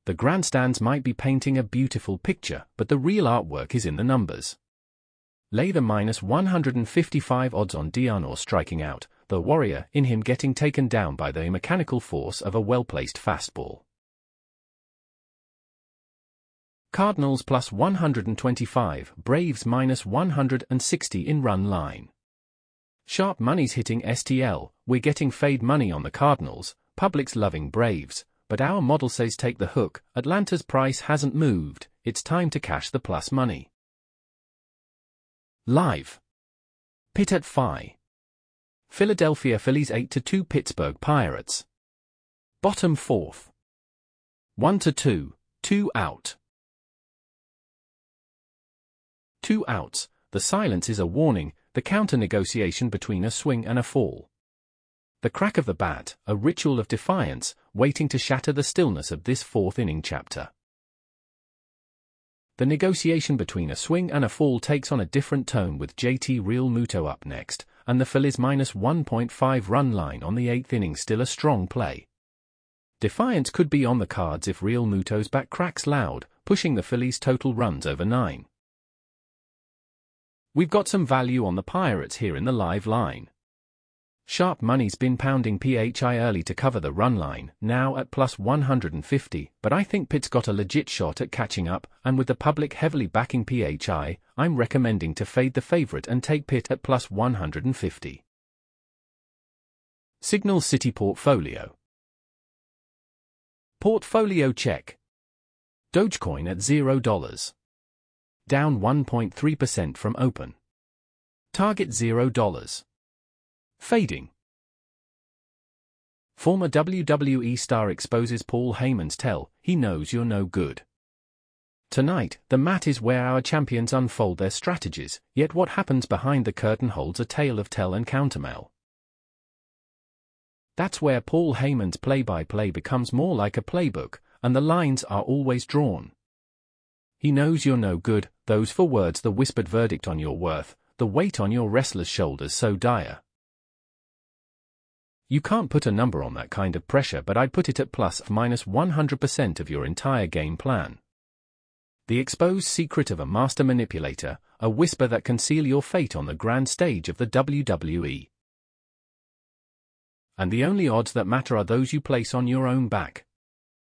The grandstands might be painting a beautiful picture, but the real artwork is in the numbers. Lay the -155 odds on de Arnaud striking out, the warrior in him getting taken down by the mechanical force of a well-placed fastball. Cardinals +125, Braves -160 in run line. Sharp money's hitting STL, we're getting fade money on the Cardinals, public's loving Braves, but our model says take the hook, Atlanta's price hasn't moved, it's time to cash the plus money. Live. Pitt at Phi. Philadelphia Phillies 8-2 Pittsburgh Pirates. Bottom fourth. 1-2, 2 out. 2 outs, the silence is a warning, the counter-negotiation between a swing and a fall. The crack of the bat, a ritual of defiance, waiting to shatter the stillness of this fourth-inning chapter. The negotiation between a swing and a fall takes on a different tone with JT Realmuto up next, and the Phillies' -1.5 run line on the eighth inning still a strong play. Defiance could be on the cards if Realmuto's bat cracks loud, pushing the Phillies' total runs over 9. We've got some value on the Pirates here in the live line. Sharp money's been pounding PHI early to cover the run line, now at +150, but I think Pitt's got a legit shot at catching up, and with the public heavily backing PHI, I'm recommending to fade the favorite and take Pitt at +150. Signal City Portfolio. Portfolio check. Dogecoin at $0. Down 1.3% from open. Target $0. Fading. Former WWE star exposes Paul Heyman's tell, he knows you're no good. Tonight, the mat is where our champions unfold their strategies, yet what happens behind the curtain holds a tale of tell and countermail. That's where Paul Heyman's play-by-play becomes more like a playbook, and the lines are always drawn. He knows you're no good, those 4 words, the whispered verdict on your worth, the weight on your wrestler's shoulders so dire. You can't put a number on that kind of pressure, but I'd put it at ±100% of your entire game plan. The exposed secret of a master manipulator, a whisper that can seal your fate on the grand stage of the WWE. And the only odds that matter are those you place on your own back.